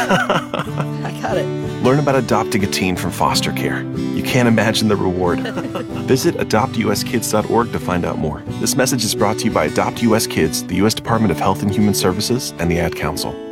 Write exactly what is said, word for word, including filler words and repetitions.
I got it. Learn about adopting a teen from foster care. You can't imagine the reward. Visit adopt u s kids dot org to find out more. This message is brought to you by Adopt U S Kids, the U S Department of Health and Human Services, and the Ad Council.